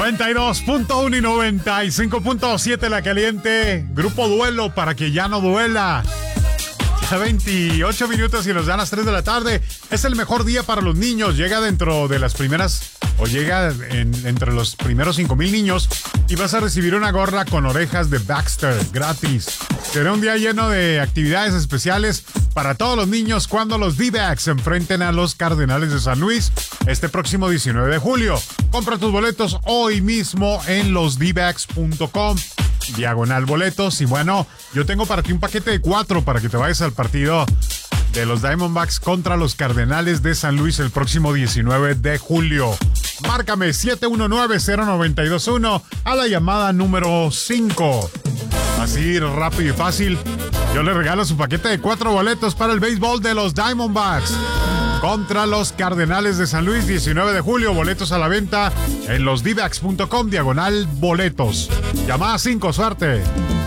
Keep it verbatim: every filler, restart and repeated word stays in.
noventa y dos punto uno y noventa y cinco punto siete La Caliente. Grupo Duelo para que ya no duela. Ya veintiocho minutos y nos dan las tres de la tarde. Es el mejor día para los niños. Llega dentro de las primeras, o llega en, entre los primeros cinco mil niños y vas a recibir una gorra con orejas de Baxter gratis. Será un día lleno de actividades especiales para todos los niños cuando los D-Backs se enfrenten a los Cardenales de San Luis este próximo diecinueve de julio. Compra tus boletos hoy mismo en los d backs punto com. Diagonal boletos. Y bueno, yo tengo para ti un paquete de cuatro para que te vayas al partido de los Diamondbacks contra los Cardenales de San Luis el próximo diecinueve de julio. Márcame siete uno nueve, cero nueve dos uno a la llamada número cinco. Así rápido y fácil, yo le regalo su paquete de cuatro boletos para el béisbol de los Diamondbacks contra los Cardenales de San Luis, diecinueve de julio. Boletos a la venta en los d backs punto com, diagonal boletos. Llamada cinco, suerte.